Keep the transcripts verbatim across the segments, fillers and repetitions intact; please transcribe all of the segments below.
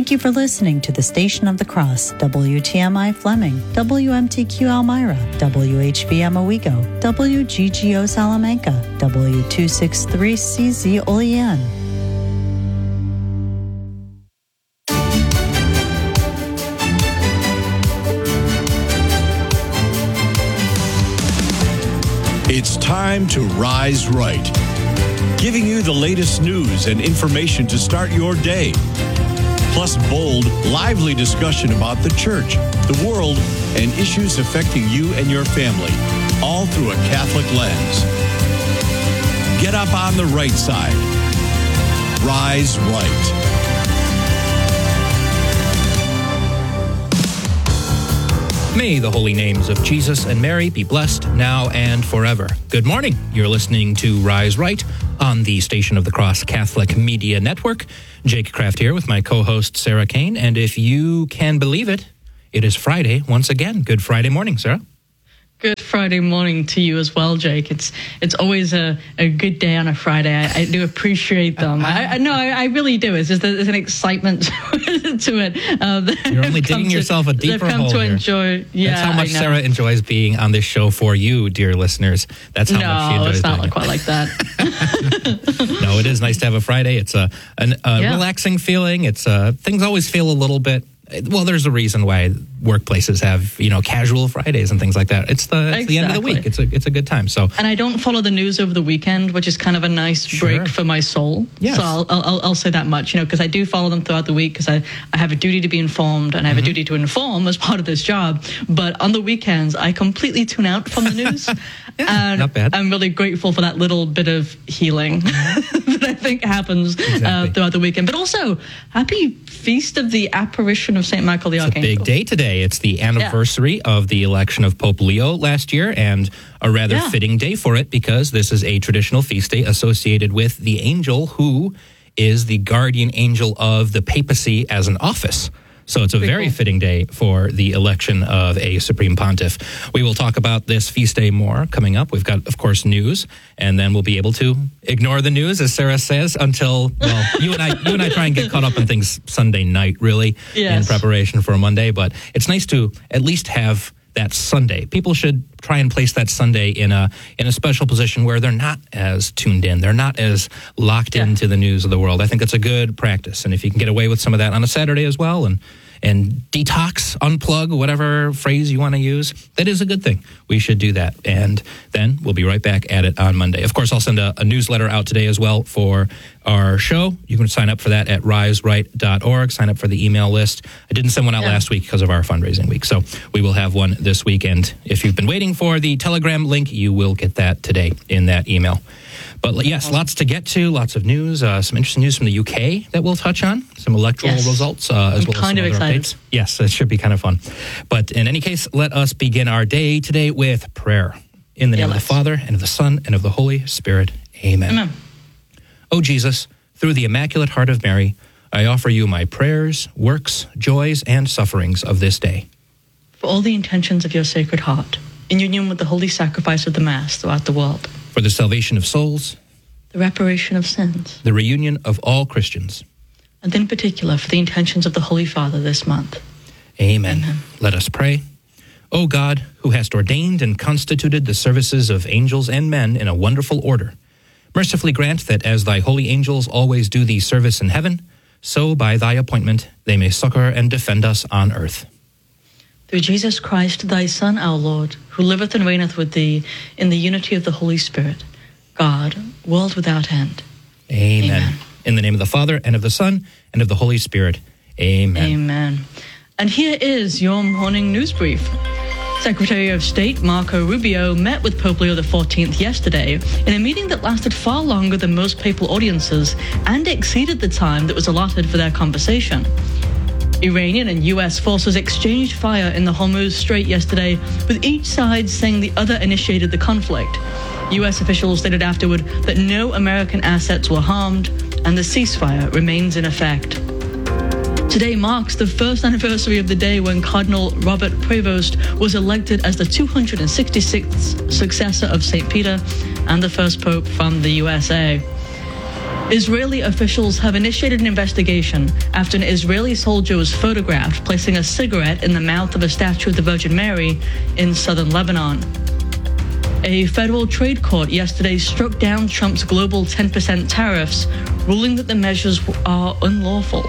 Thank you for listening to the Station of the Cross, W T M I Fleming, W M T Q Elmira, W H V M Owego, W G G O Salamanca, W two sixty-three C Z Olean. It's time to Rise Right, giving you the latest news and information to start your day. Plus bold, lively discussion about the church, the world, and issues affecting you and your family, all through a Catholic lens. Get up on the right side. Rise Right. May the holy names of Jesus and Mary be blessed now and forever. Good morning. You're listening to Rise Right on the Station of the Cross Catholic Media Network. Jake Kraft here with my co-host Sarah Kane. And if you can believe it, it is Friday once again. Good Friday morning, Sarah. Good Friday morning to you as well, Jake. It's it's always a, a good day on a Friday. I, I do appreciate them. I, I No, I, I really do. It's just there's an excitement to it. Uh, You're only digging to, yourself a deeper they've come hole to here. Enjoy. Yeah, That's how much I know. Sarah enjoys being on this show for you, dear listeners. That's how no, much she enjoys it's not doing like quite like that. No, it is nice to have a Friday. It's a, an, a Yeah. relaxing feeling. It's uh, things always feel a little bit. Well, there's a reason why workplaces have, you know, casual Fridays and things like that. It's the, it's the end of the Exactly. week. It's a it's a good time. So, And I don't follow the news over the weekend, which is kind of a nice Sure. break for my soul. Yes. So I'll, I'll I'll say that much, you know, because I do follow them throughout the week because I, I have a duty to be informed and I have Mm-hmm. a duty to inform as part of this job. But on the weekends, I completely tune out from the news. And not bad. I'm really grateful for that little bit of healing that I think happens Exactly. uh, throughout the weekend. But also, happy Feast of the Apparition of Saint Michael the it's a Archangel. big day today. It's the anniversary of the election of Pope Leo last year, and a rather Yeah. fitting day for it because this is a traditional feast day associated with the angel who is the guardian angel of the papacy as an office. So it's a Pretty very cool. fitting day for the election of a supreme pontiff. We will talk about this feast day more coming up. We've got, of course, news, and then we'll be able to ignore the news, as Sarah says, until, well, you and I you and I try and get caught up in things Sunday night, really, in Yes. preparation for Monday. But it's nice to at least have that Sunday. People should try and place that Sunday in a in a special position where they're not as tuned in. They're not as locked Yeah. into the news of the world. I think that's a good practice. And if you can get away with some of that on a Saturday as well, and and detox, unplug, whatever phrase you want to use, that is a good thing. We should do that. And then we'll be right back at it on Monday. Of course, I'll send a, a newsletter out today as well for our show. You can sign up for that at rise right dot org. Sign up for the email list. I didn't send one out Yeah. last week because of our fundraising week. So we will have one this weekend. If you've been waiting for the Telegram link, you will get that today in that email. But yes, lots to get to, lots of news, uh, some interesting news from the U K that we'll touch on, some electoral Yes. results, uh, as I'm well as kind some of other excited. updates. Yes, it should be kind of fun. But in any case, let us begin our day today with prayer. In the Yeah, name of let's. the Father, and of the Son, and of the Holy Spirit. Amen. Amen. O Jesus, through the Immaculate Heart of Mary, I offer you my prayers, works, joys, and sufferings of this day. For all the intentions of your Sacred Heart, in union with the holy sacrifice of the Mass throughout the world, For the salvation of souls, the reparation of sins, the reunion of all Christians. and in particular for the intentions of the Holy Father this month. Amen. Amen. Let us pray. O God, who hast ordained and constituted the services of angels and men in a wonderful order, mercifully grant that as thy holy angels always do thee service in heaven, so by thy appointment they may succor and defend us on earth. Through Jesus Christ, thy Son, our Lord, who liveth and reigneth with thee in the unity of the Holy Spirit, God, world without end. Amen. Amen. In the name of the Father, and of the Son, and of the Holy Spirit. Amen. Amen. And here is your morning news brief. Secretary of State Marco Rubio met with Pope Leo the fourteenth yesterday in a meeting that lasted far longer than most papal audiences and exceeded the time that was allotted for their conversation. Iranian and U S forces exchanged fire in the Hormuz Strait yesterday, with each side saying the other initiated the conflict. U S officials stated afterward that no American assets were harmed and the ceasefire remains in effect. Today marks the first anniversary of the day when Cardinal Robert Prevost was elected as the two hundred sixty-sixth successor of Saint Peter and the first pope from the U S A. Israeli officials have initiated an investigation after an Israeli soldier was photographed placing a cigarette in the mouth of a statue of the Virgin Mary in southern Lebanon. A federal trade court yesterday struck down Trump's global ten percent tariffs, ruling that the measures are unlawful.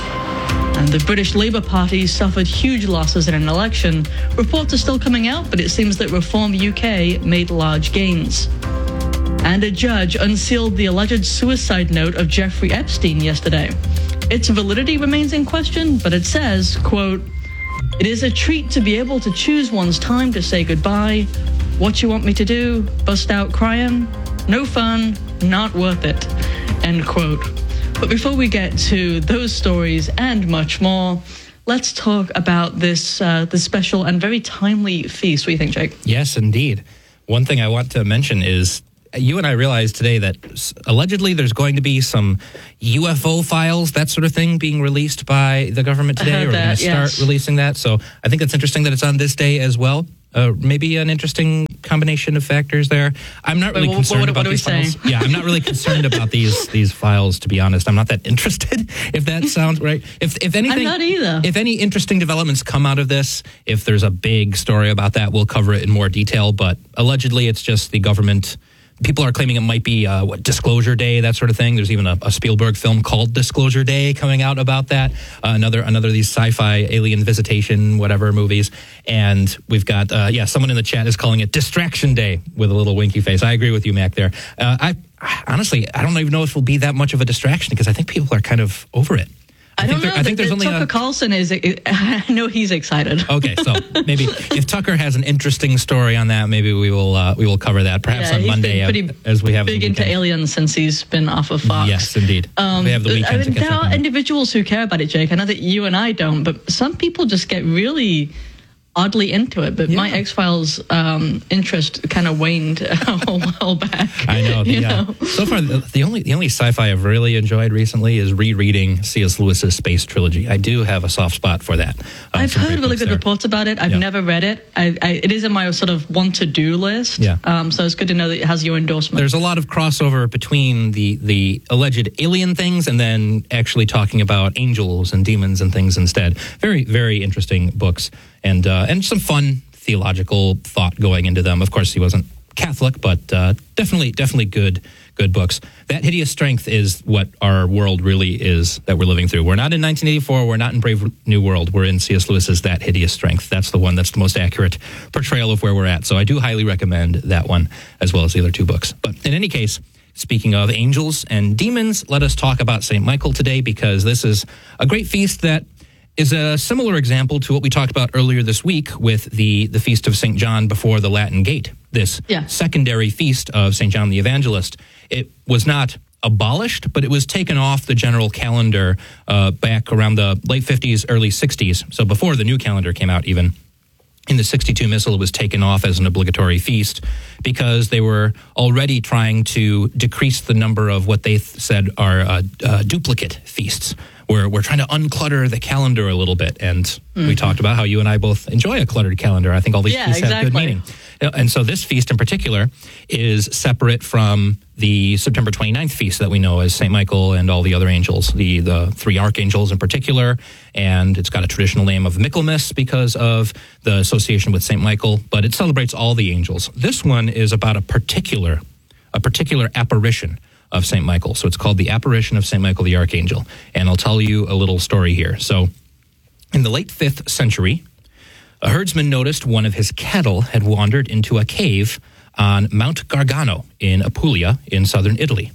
And the British Labour Party suffered huge losses in an election. Reports are still coming out, but it seems that Reform U K made large gains. And a judge unsealed the alleged suicide note of Jeffrey Epstein yesterday. Its validity remains in question, but it says, quote, "It is a treat to be able to choose one's time to say goodbye. What you want me to do? Bust out crying? No fun, not worth it," end quote. But before we get to those stories and much more, let's talk about this uh, this special and very timely feast. What do you think, Jake? Yes, indeed. One thing I want to mention is you and I realized today that allegedly there's going to be some U F O files, that sort of thing, being released by the government today. We're going to start yes. releasing that. So I think it's interesting that it's on this day as well. Uh, maybe an interesting combination of factors there. I'm not really Wait, concerned what, what, about what are we these files. saying? Yeah, I'm not really concerned about these these files, to be honest. I'm not that interested, if that sounds right. If if anything, I'm not either. If any interesting developments come out of this, if there's a big story about that, we'll cover it in more detail. But allegedly, it's just the government. People are claiming it might be uh, what Disclosure Day, that sort of thing. There's even a, a Spielberg film called Disclosure Day coming out about that. Uh, another another of these sci-fi alien visitation, whatever movies. And we've got, uh, yeah, someone in the chat is calling it Distraction Day with a little winky face. I agree with you, Mac, there. Uh, I honestly, I don't even know if it'll be that much of a distraction because I think people are kind of over it. I, I don't know. I think the, there's the only Tucker a, Carlson is. I know he's excited. Okay, so maybe if Tucker has an interesting story on that, maybe we will uh, we will cover that perhaps yeah, on he's Monday been pretty as we have big the into aliens since he's been off of Fox. Yes, indeed. Um, we have the weekend I mean, to catch there up are on. individuals who care about it, Jake. I know that you and I don't, but some people just get really oddly into it. But yeah. my X-Files um, interest kind of waned a while back. I know. The, you know? Uh, so far, the, the only the only sci-fi I've really enjoyed recently is rereading C S Lewis's Space Trilogy. I do have a soft spot for that. Uh, I've heard really good there. reports about it. I've yeah. never read it. I, I, it is in my sort of want-to-do list. Yeah. Um, so it's good to know that it has your endorsement. There's a lot of crossover between the, the alleged alien things and then actually talking about angels and demons and things instead. Very, very interesting books. And uh, and some fun theological thought going into them. Of course, he wasn't Catholic, but uh, definitely definitely good good books. That Hideous Strength is what our world really is that we're living through. We're not in nineteen eighty-four. We're not in Brave New World. We're in C S Lewis's That Hideous Strength. That's the one that's the most accurate portrayal of where we're at. So I do highly recommend that one as well as the other two books. But in any case, speaking of angels and demons, let us talk about Saint Michael today because this is a great feast that is a similar example to what we talked about earlier this week with the, the Feast of Saint John before the Latin Gate, this yeah. secondary feast of Saint John the Evangelist. It was not abolished, but it was taken off the general calendar uh, back around the late fifties, early sixties, so before the new calendar came out even. In the sixty-two Missal, it was taken off as an obligatory feast because they were already trying to decrease the number of what they th- said are uh, uh, duplicate feasts. We're, we're trying to unclutter the calendar a little bit. And mm-hmm. we talked about how you and I both enjoy a cluttered calendar. I think all these yeah, feasts exactly. have good meaning. And so this feast in particular is separate from the September twenty-ninth feast that we know as Saint Michael and all the other angels, the, the three archangels in particular. And it's got a traditional name of Michaelmas because of the association with Saint Michael, but it celebrates all the angels. This one is about a particular, a particular apparition of Saint Michael. So it's called the Apparition of Saint Michael the Archangel. And I'll tell you a little story here. So in the late fifth century, a herdsman noticed one of his cattle had wandered into a cave on Mount Gargano in Apulia in southern Italy.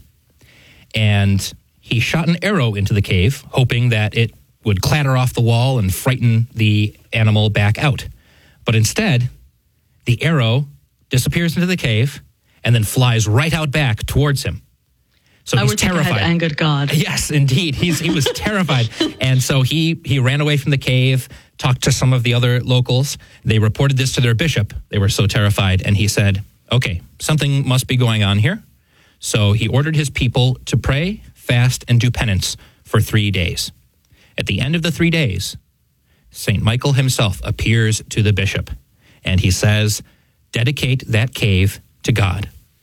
And he shot an arrow into the cave, hoping that it would clatter off the wall and frighten the animal back out. But instead, the arrow disappears into the cave and then flies right out back towards him. So I he's would think terrified. I had angered God. Yes, indeed. He's he was terrified. And so he he ran away from the cave, talked to some of the other locals. They reported this to their bishop. They were so terrified. And he said, okay, something must be going on here. So he ordered his people to pray, fast, and do penance for three days. At the end of the three days, Saint Michael himself appears to the bishop. And he says, dedicate that cave to God.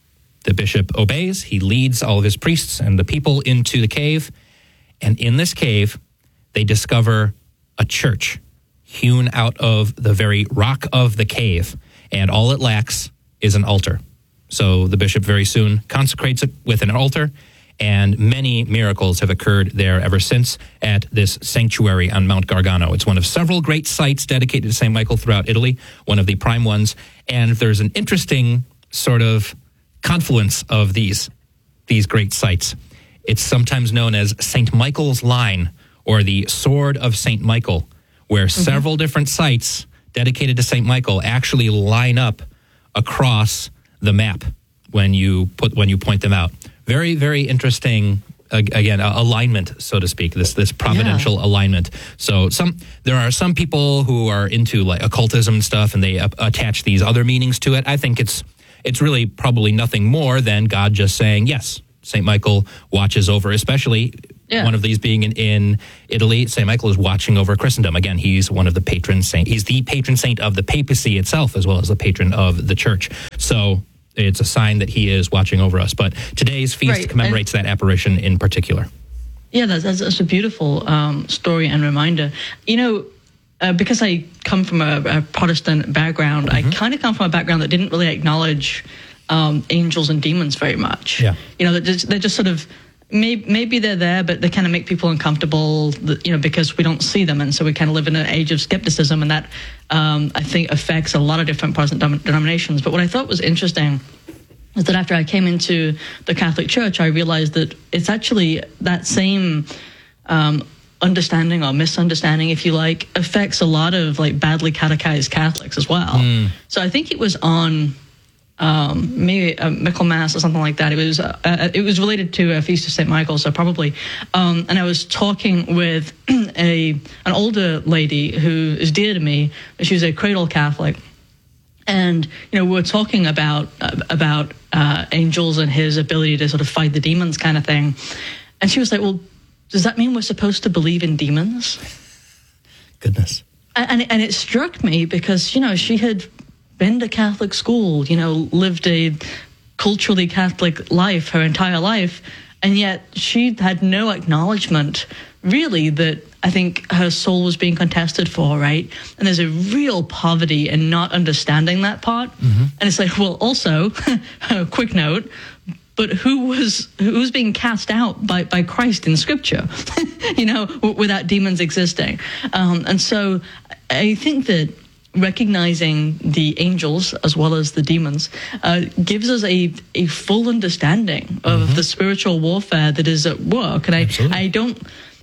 the bishop obeys. He leads all of his priests and the people into the cave. And in this cave, they discover a church hewn out of the very rock of the cave. And all it lacks is an altar. So the bishop very soon consecrates it with an altar. And many miracles have occurred there ever since at this sanctuary on Mount Gargano. It's one of several great sites dedicated to Saint Michael throughout Italy, one of the prime ones. And there's an interesting sort of confluence of these, these great sites. It's sometimes known as Saint Michael's Line, or the Sword of Saint Michael, where mm-hmm. several different sites dedicated to Saint Michael actually line up across the map when you put when you point them out. Very, very interesting, again, uh, alignment, so to speak, this this providential yeah. alignment. So some there are some people who are into like occultism and stuff, and they uh, attach these other meanings to it. I think it's it's really probably nothing more than God just saying, yes, Saint Michael watches over, especially yeah. one of these being in, in Italy. Saint Michael is watching over Christendom. Again, he's one of the patron saint. He's the patron saint of the papacy itself, as well as the patron of the church. So it's a sign that he is watching over us. But today's feast right. commemorates and, that apparition in particular. Yeah, that's, that's, that's a beautiful um, story and reminder. You know, uh, because I come from a, a Protestant background, mm-hmm. I kind of come from a background that didn't really acknowledge um, angels and demons very much. Yeah. You know, they're just, they're just sort of, maybe, maybe they're there, but they kind of make people uncomfortable, you know, because we don't see them. And so we kind of live in an age of skepticism, and that, um, I think, affects a lot of different Protestant dom- denominations. But what I thought was interesting is that after I came into the Catholic Church, I realized that it's actually that same um, understanding or misunderstanding, if you like, affects a lot of like badly catechized Catholics as well. Mm. So I think it was on um, maybe a Michaelmas or something like that. It was uh, uh, it was related to a feast of Saint Michael, so probably. Um, and I was talking with a an older lady who is dear to me. She was a cradle Catholic. And, you know, we're talking about uh, about uh, angels and his ability to sort of fight the demons kind of thing. And she was like, well, does that mean we're supposed to believe in demons? Goodness. And, and, and it struck me because, you know, she had been to Catholic school, you know, lived a culturally Catholic life her entire life. And yet she had no acknowledgement, really, that I think her soul was being contested for, right? And there's a real poverty in not understanding that part. Mm-hmm. And it's like, well, also, a quick note, but who was who was being cast out by, by Christ in Scripture, you know, w- without demons existing? Um, and so I think that recognizing the angels as well as the demons uh, gives us a, a full understanding of mm-hmm. the spiritual warfare that is at work. And I, I don't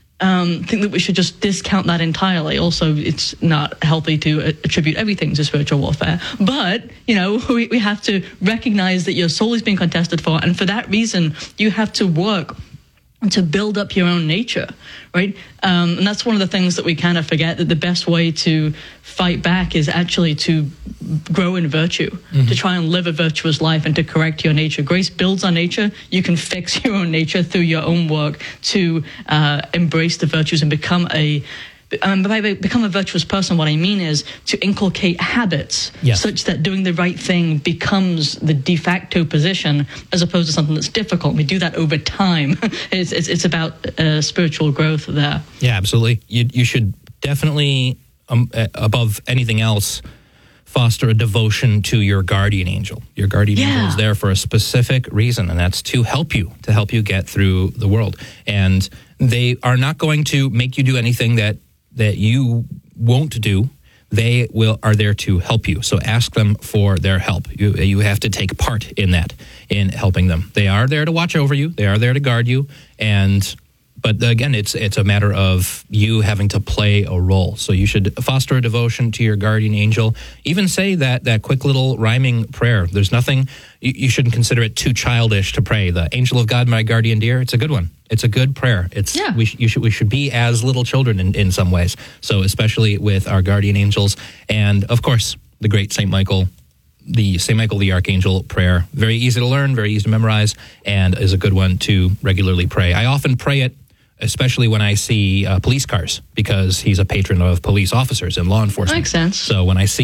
um, think that we should just discount that entirely. Also, it's not healthy to attribute everything to spiritual warfare. But, you know, we, we have to recognize that your soul is being contested for. And for that reason, you have to work to build up your own nature, right? Um, and that's one of the things that we kind of forget, that the best way to fight back is actually to grow in virtue, mm-hmm. to try and live a virtuous life and to correct your nature. Grace builds our nature. You can fix your own nature through your own work to uh, embrace the virtues and become a Um, by become a virtuous person, what I mean is to inculcate habits yes. such that doing the right thing becomes the de facto position as opposed to something that's difficult. We do that over time. it's, it's, it's about uh, spiritual growth there. Yeah, absolutely. You, you should definitely, um, above anything else, foster a devotion to your guardian angel. Your guardian yeah. angel is there for a specific reason, and that's to help you, to help you get through the world. And they are not going to make you do anything that that you won't do. They will are there to help you. So ask them for their help. You you have to take part in that, in helping them. They are there to watch over you. They are there to guard you. And but again, it's it's a matter of you having to play a role. So you should foster a devotion to your guardian angel. Even say that that quick little rhyming prayer. There's nothing, you, you shouldn't consider it too childish to pray. The angel of God, my guardian dear. It's a good one. It's a good prayer. It's yeah. we sh- you should we should be as little children in, in some ways. So especially with our guardian angels, and of course the great Saint Michael, the Saint Michael the Archangel prayer. Very easy to learn, very easy to memorize, and is a good one to regularly pray. I often pray it, especially when I see uh, police cars, because he's a patron of police officers and law enforcement. Makes sense. So when I see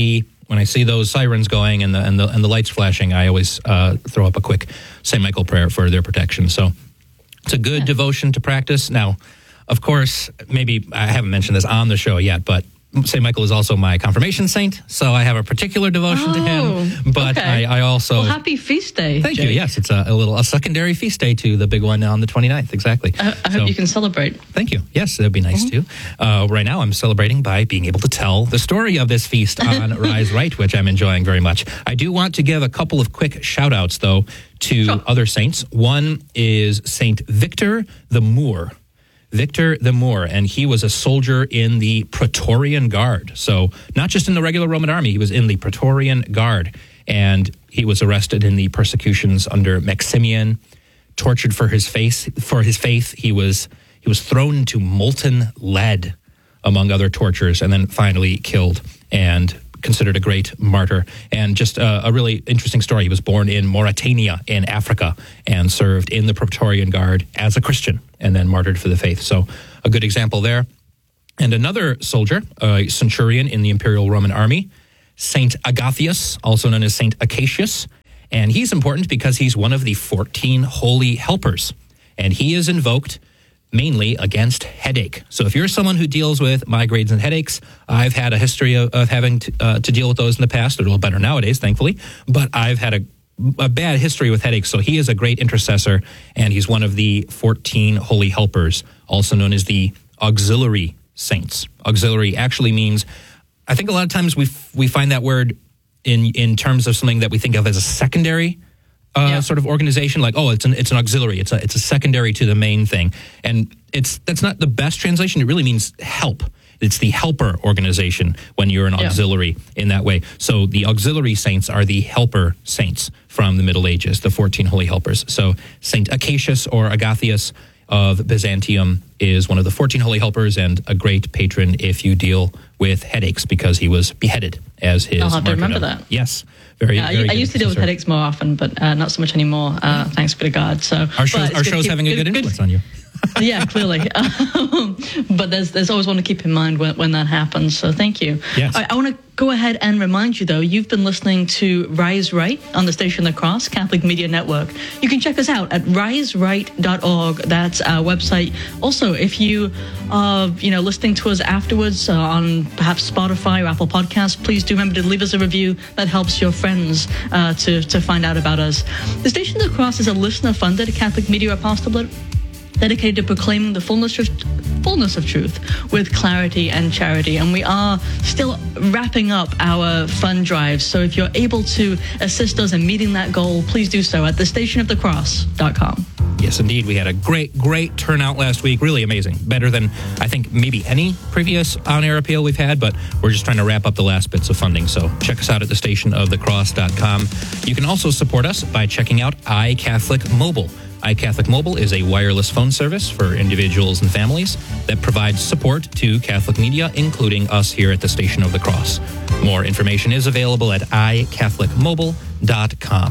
when I see those sirens going and the and the and the lights flashing, I always uh, throw up a quick Saint Michael prayer for their protection. So it's a good yeah. devotion to practice. Now, of course, maybe I haven't mentioned this on the show yet, but Saint Michael is also my confirmation saint, so I have a particular devotion oh, to him. But okay. I, I also well, happy feast day. Thank Jake. you. Yes, it's a, a little a secondary feast day to the big one on the twenty-ninth. Exactly. I, I so, hope you can celebrate. Thank you. Yes, that'd be nice mm-hmm. too. Uh, right now, I'm celebrating by being able to tell the story of this feast on Rise Right, which I'm enjoying very much. I do want to give a couple of quick shout outs though to sure. other saints. One is Saint Victor the Moor. Victor the Moor, and he was a soldier in the Praetorian Guard. So not just in the regular Roman army, he was in the Praetorian Guard. And he was arrested in the persecutions under Maximian, tortured for his faith. For his faith, he was he was thrown into molten lead, among other tortures, and then finally killed and considered a great martyr. And just a, a really interesting story. He was born in Mauritania in Africa and served in the Praetorian Guard as a Christian and then martyred for the faith. So a good example there. And another soldier, a centurion in the Imperial Roman Army, Saint Agathias, also known as Saint Acacius. And he's important because he's one of the fourteen holy helpers. And he is invoked mainly against headache. So if you're someone who deals with migraines and headaches, I've had a history of, of having to, uh, to deal with those in the past. They're a little better nowadays, thankfully. But I've had a, a bad history with headaches. So he is a great intercessor, and he's one of the fourteen holy helpers, also known as the auxiliary saints. Auxiliary actually means, I think a lot of times we we find that word in, in terms of something that we think of as a secondary Uh, yeah. sort of organization, like, oh, it's an it's an auxiliary, it's a it's a secondary to the main thing, and it's that's not the best translation. It really means help. It's the helper organization when you're an yeah. auxiliary in that way. So the auxiliary saints are the helper saints from the Middle Ages, the fourteen holy helpers. So Saint Acacius or Agathias of Byzantium is one of the fourteen holy helpers and a great patron if you deal with headaches, because he was beheaded as his I'll have to remember martyrdom. that. Yes. Very, yeah, very I, I used to deal with headaches more often, but uh, not so much anymore. Uh, thanks be to God. So our, show, our show's keep, having a good, good influence good. on you. Yeah, clearly. Um, but there's there's always one to keep in mind when, when that happens. So thank you. Yes. I, I want to go ahead and remind you, though, you've been listening to Rise Right on the station The Cross Catholic Media Network. You can check us out at rise right dot org. That's our website. Also, if you are you know listening to us afterwards uh, on perhaps Spotify or Apple Podcasts, please do remember to leave us a review. That helps your friends uh, to to find out about us. The station The Cross is a listener-funded Catholic media apostolate dedicated to proclaiming the fullness of, fullness of truth with clarity and charity. And we are still wrapping up our fund drive. So if you're able to assist us in meeting that goal, please do so at the station of the cross dot com. Yes, indeed. We had a great, great turnout last week. Really amazing. Better than, I think, maybe any previous on-air appeal we've had, but we're just trying to wrap up the last bits of funding. So check us out at the station of the cross dot com. You can also support us by checking out iCatholic Mobile. iCatholic Mobile is a wireless phone service for individuals and families that provides support to Catholic media, including us here at the Station of the Cross. More information is available at i catholic mobile dot com.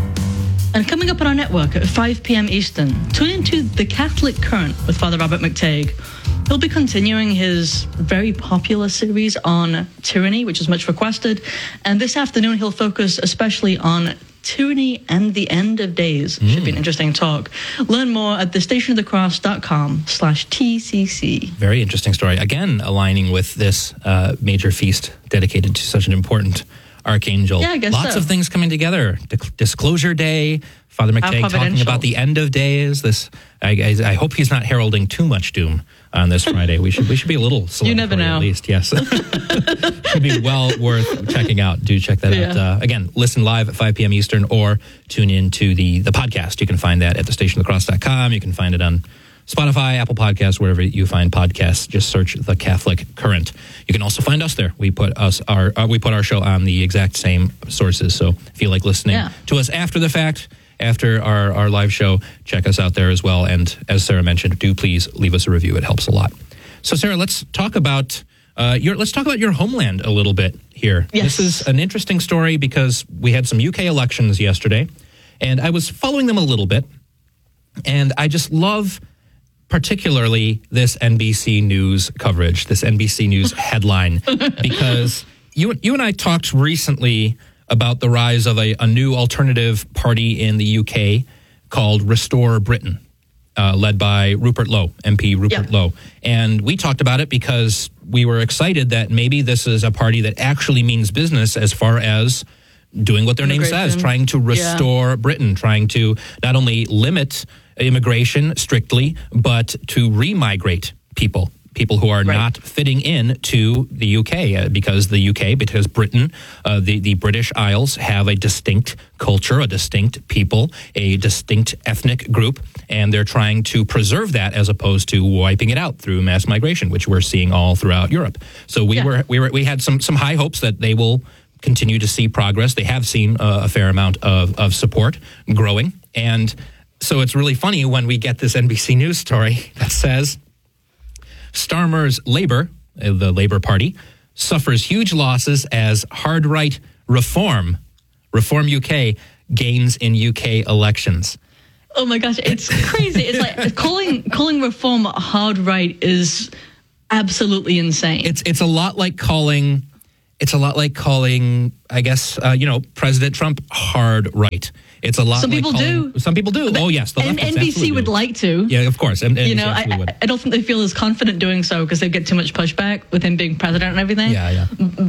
And coming up on our network at five p.m. Eastern, tune into The Catholic Current with Father Robert McTague. He'll be continuing his very popular series on tyranny, which is much requested. And this afternoon, he'll focus especially on tyranny and the end of days. Mm. Should be an interesting talk. Learn more at the station of the cross dot com slash T C C. Very interesting story. Again, aligning with this uh, major feast dedicated to such an important archangel. Yeah, I guess Lots so. of things coming together. D- Disclosure Day, Father McTague talking about the end of days. This, I, I, I hope he's not heralding too much doom on this Friday. We should we should be a little celebratory, you never know. At least. Yes. Should be well worth checking out. Do check that yeah. out. Uh, again, listen live at five p.m. Eastern or tune in to the, the podcast. You can find that at the station of the cross dot com. You can find it on Spotify, Apple Podcasts, wherever you find podcasts. Just search The Catholic Current. You can also find us there. We put us our uh, we put our show on the exact same sources. So if you like listening yeah. to us after the fact, after our, our live show, check us out there as well. And as Sarah mentioned, do please leave us a review. It helps a lot. So Sarah, let's talk about uh, your let's talk about your homeland a little bit here. Yes. This is an interesting story because we had some U K elections yesterday, and I was following them a little bit, and I just love particularly this N B C News coverage, this N B C News headline, because you you and I talked recently about the rise of a, a new alternative party in the U K called Restore Britain, uh, led by Rupert Lowe, M P Rupert yeah. Lowe. And we talked about it because we were excited that maybe this is a party that actually means business as far as doing what their name says, trying to restore yeah. Britain, trying to not only limit immigration strictly, but to remigrate people. People who are right. not fitting in to the U K uh, because the U K, because Britain, uh, the, the British Isles have a distinct culture, a distinct people, a distinct ethnic group, and they're trying to preserve that as opposed to wiping it out through mass migration, which we're seeing all throughout Europe. So we yeah. were we were we had some some high hopes that they will continue to see progress. They have seen uh, a fair amount of, of support growing, and so it's really funny when we get this N B C News story that says Starmer's Labour, the Labour Party, suffers huge losses as hard-right Reform, Reform U K, gains in U K elections. Oh my gosh, it's crazy. It's like calling calling Reform hard-right is absolutely insane. It's it's a lot like calling, it's a lot like calling, I guess, uh, you know, President Trump hard-right. It's a lot. Some like people calling, do. Some people do. But oh yes, the and N B C would do. like to. Yeah, of course. And, you know, I, I don't think they feel as confident doing so because they get too much pushback with him being president and everything. Yeah, yeah.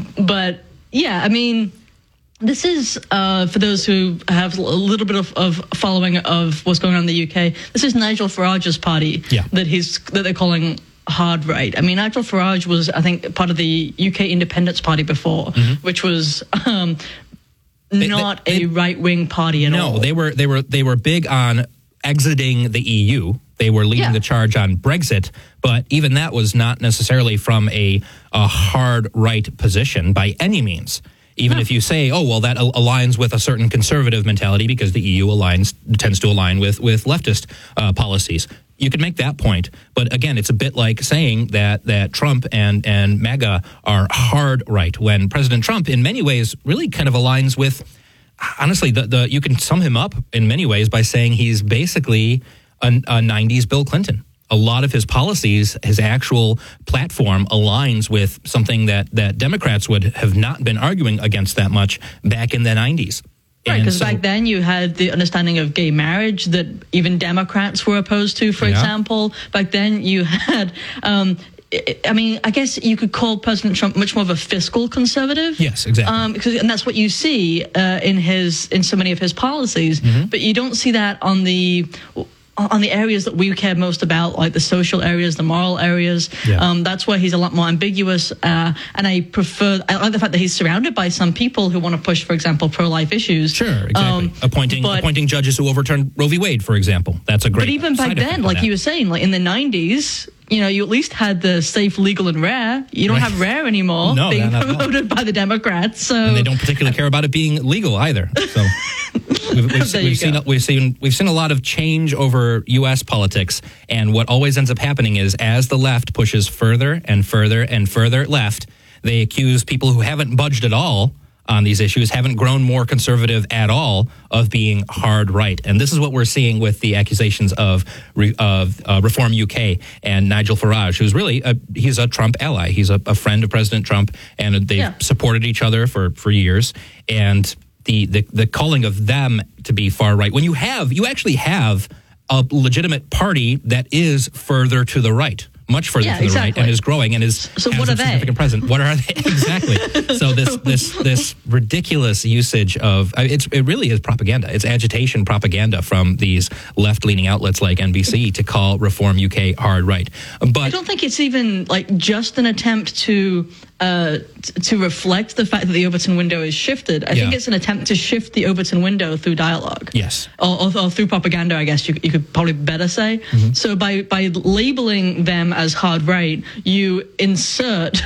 But yeah, I mean, this is uh, for those who have a little bit of, of following of what's going on in the U K. This is Nigel Farage's party yeah. that he's that they're calling hard right. I mean, Nigel Farage was, I think, part of the U K Independence Party before, mm-hmm. which was. Um, They, not they, a right-wing party at no, all. No, they were they were they were big on exiting the E U. They were leading yeah. the charge on Brexit, but even that was not necessarily from a a hard right position by any means. Even no. if you say, oh well, that al- aligns with a certain conservative mentality because the E U aligns tends to align with with leftist uh, policies. You could make that point, but again, it's a bit like saying that that Trump and and MAGA are hard right when President Trump, in many ways, really kind of aligns with. Honestly, the the you can sum him up in many ways by saying he's basically a, a nineties Bill Clinton. A lot of his policies, his actual platform aligns with something that that Democrats would have not been arguing against that much back in the nineties. Right, because so, back then you had the understanding of gay marriage that even Democrats were opposed to, for yeah. example. Back then you had, um, I mean, I guess you could call President Trump much more of a fiscal conservative. Yes, exactly. Um, because, and that's what you see uh, in his in so many of his policies. Mm-hmm. But you don't see that on the... on the areas that we care most about, like the social areas, the moral areas. Yeah. Um, that's where he's a lot more ambiguous. Uh, and I prefer, I like the fact that he's surrounded by some people who want to push, for example, pro-life issues. Sure, exactly. Um, appointing but, appointing judges who overturned Roe v. Wade, for example. That's a great But even back then, like you were saying, like in the nineties, you know, you at least had the safe, legal, and rare. You don't right. have rare anymore no, being not promoted by the Democrats. So and they don't particularly care about it being legal either. So we've, we've, we've seen we've seen we've seen a lot of change over U S politics, and what always ends up happening is as the left pushes further and further and further left, they accuse people who haven't budged at all on these issues, haven't grown more conservative at all, of being hard right. And this is what we're seeing with the accusations of of uh, Reform U K and Nigel Farage, who's really, a, he's a Trump ally. He's a, a friend of President Trump, and they've yeah. supported each other for, for years. And the, the, the calling of them to be far right, when you have, you actually have a legitimate party that is further to the right. Much further yeah, to the exactly. right, and is growing and is so has what a are significant they? presence. What are they exactly? So this this this ridiculous usage of it's it really is propaganda. It's agitation propaganda from these left leaning outlets like N B C to call Reform U K hard right. But I don't think it's even like just an attempt to uh, to reflect the fact that the Overton window is shifted. I yeah. think it's an attempt to shift the Overton window through dialogue. Yes, or, or, or through propaganda. I guess you, you could probably better say. Mm-hmm. So by by labeling them as hard right, you insert,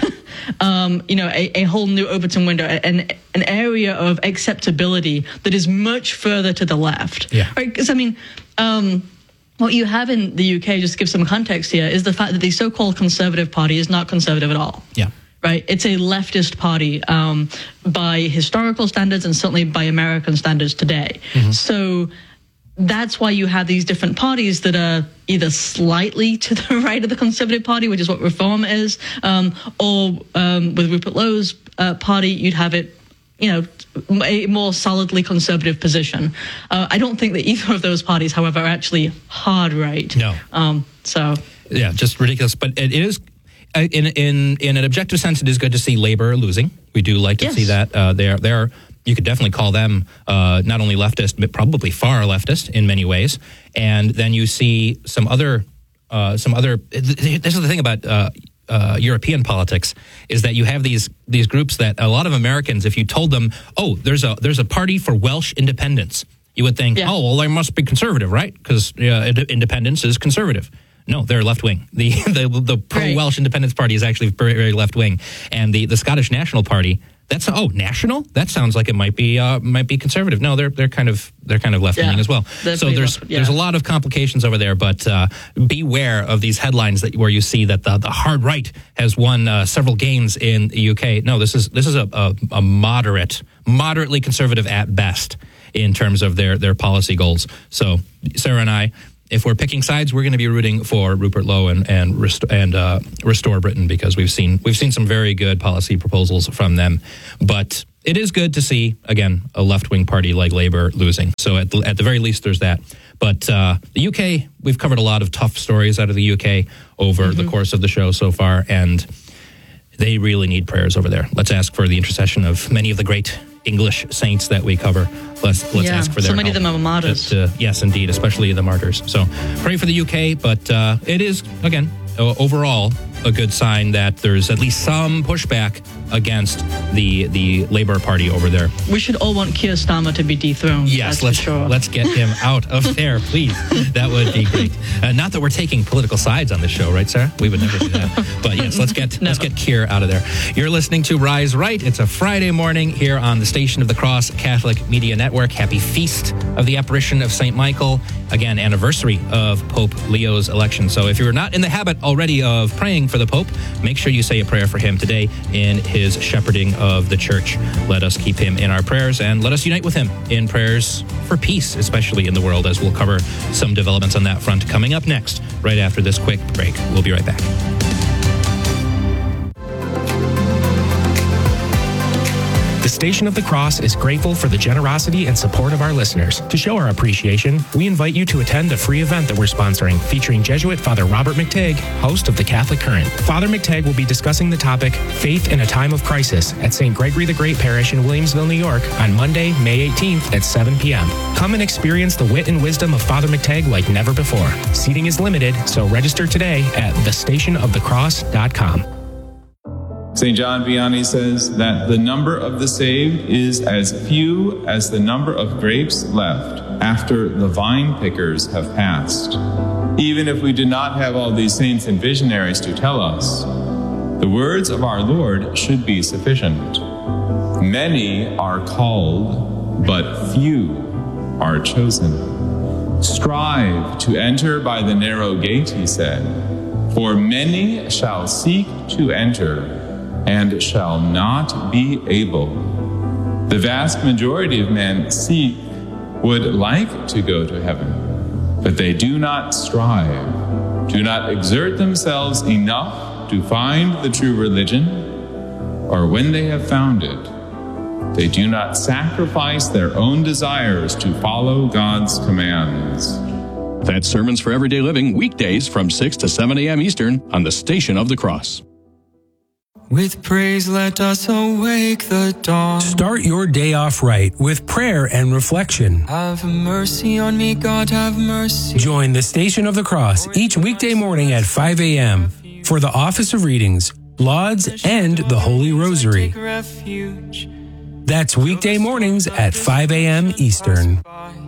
um, you know, a, a whole new Overton window, an an area of acceptability that is much further to the left. Yeah, right. Because I mean. Um, What you have in the U K, just to give some context here, is the fact that the so-called Conservative Party is not conservative at all. Yeah. Right? It's a leftist party um, by historical standards and certainly by American standards today. Mm-hmm. So that's why you have these different parties that are either slightly to the right of the Conservative Party, which is what Reform is, um, or um, with Rupert Lowe's uh, party, you'd have it, you know, a more solidly conservative position. Uh, I don't think that either of those parties, however, are actually hard right. No. Um, so. Yeah, just ridiculous. But it is, in in in an objective sense, it is good to see Labor losing. We do like to yes. see that. Uh, they're they're you could definitely call them uh, not only leftist, but probably far leftist in many ways. And then you see some other uh, some other. This is the thing about. Uh, Uh, European politics is that you have these these groups that a lot of Americans, if you told them, oh, there's a there's a party for Welsh independence, you would think, yeah. oh, well, they must be conservative, right? Because uh, independence is conservative. No, they're left wing. The the, the pro Welsh Independence Party is actually very, very left wing, and the, the Scottish National Party. That's oh national. That sounds like it might be uh, might be conservative. No, they're they're kind of they're kind of left wing yeah, as well. So there's left, yeah. there's a lot of complications over there. But uh, beware of these headlines that where you see that the, the hard right has won uh, several gains in the U K. No, this is this is a, a, a moderate, moderately conservative at best in terms of their their policy goals. So Sarah and I, if we're picking sides, we're going to be rooting for Rupert Lowe and and, rest- and uh, Restore Britain, because we've seen we've seen some very good policy proposals from them. But it is good to see, again, a left-wing party like Labour losing. So at the, at the very least, there's that. But uh, the U K, we've covered a lot of tough stories out of the U K over mm-hmm. the course of the show so far, and they really need prayers over there. Let's ask for the intercession of many of the great English saints that we cover. Let's let's yeah, ask for their so many help. of them are martyrs. To, to, yes, indeed, especially the martyrs. So pray for the U K, but uh, it is, again, overall a good sign that there's at least some pushback against the the Labour Party over there. We should all want Keir Starmer to be dethroned. Yes, let's sure. let's get him out of there, please. That would be great. Uh, not that we're taking political sides on this show, right, Sarah? We would never do that. But yes, let's get let's get Keir out of there. You're listening to Rise Right. It's a Friday morning here on the Station of the Cross Catholic Media Network. Happy feast of the apparition of Saint Michael. Again, anniversary of Pope Leo's election. So if you're not in the habit already of praying for the Pope, make sure you say a prayer for him today in his shepherding of the church. Let us keep him in our prayers, and let us unite with him in prayers for peace, especially in the world, as we'll cover some developments on that front coming up next, right after this quick break. We'll be right back. The Station of the Cross is grateful for the generosity and support of our listeners. To show our appreciation, we invite you to attend a free event that we're sponsoring featuring Jesuit Father Robert McTagg, host of the Catholic Current. Father McTagg will be discussing the topic Faith in a Time of Crisis at Saint Gregory the Great Parish in Williamsville, New York on Monday, May eighteenth at seven p.m. Come and experience the wit and wisdom of Father McTagg like never before. Seating is limited, so register today at the station of the cross dot com. Saint John Vianney says that the number of the saved is as few as the number of grapes left after the vine pickers have passed. Even if we did not have all these saints and visionaries to tell us, the words of our Lord should be sufficient. Many are called, but few are chosen. Strive to enter by the narrow gate, he said, for many shall seek to enter and shall not be able. The vast majority of men seek, would like to go to heaven, but they do not strive, do not exert themselves enough to find the true religion, or when they have found it, they do not sacrifice their own desires to follow God's commands. That's Sermons for Everyday Living, weekdays from six to seven a.m. Eastern on the Station of the Cross. With praise, let us awake the dawn. Start your day off right with prayer and reflection. Have mercy on me, God, have mercy. Join the Station of the Cross each weekday morning at five a.m. for the Office of Readings, Lauds, and the Holy Rosary. That's weekday mornings at five a.m. Eastern.